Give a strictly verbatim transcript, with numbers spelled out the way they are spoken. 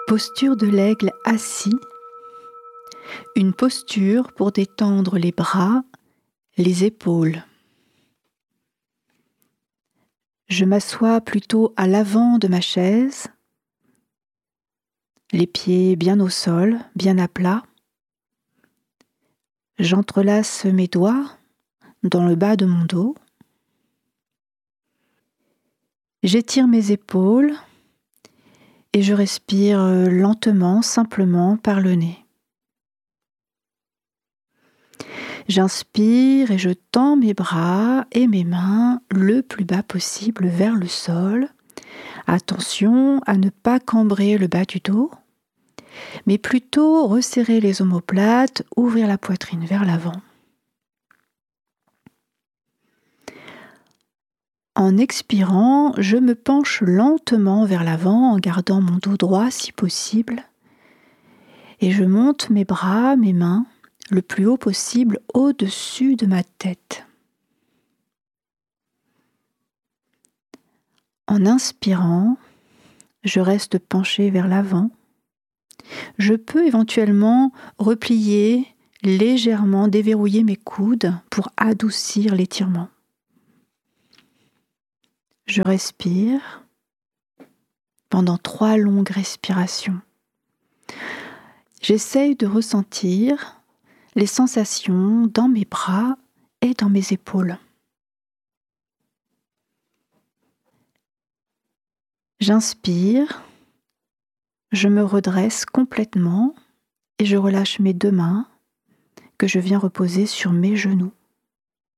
Posture de l'aigle assis, une posture pour détendre les bras, les épaules. Je m'assois plutôt à l'avant de ma chaise, les pieds bien au sol, bien à plat. J'entrelace mes doigts dans le bas de mon dos. J'étire mes épaules et je respire lentement, simplement par le nez. J'inspire et je tends mes bras et mes mains le plus bas possible vers le sol. Attention à ne pas cambrer le bas du dos, mais plutôt resserrer les omoplates, ouvrir la poitrine vers l'avant. En expirant, je me penche lentement vers l'avant en gardant mon dos droit si possible et je monte mes bras, mes mains, le plus haut possible au-dessus de ma tête. En inspirant, je reste penché vers l'avant. Je peux éventuellement replier légèrement, déverrouiller mes coudes pour adoucir l'étirement. Je respire pendant trois longues respirations. J'essaye de ressentir les sensations dans mes bras et dans mes épaules. J'inspire, je me redresse complètement et je relâche mes deux mains que je viens reposer sur mes genoux.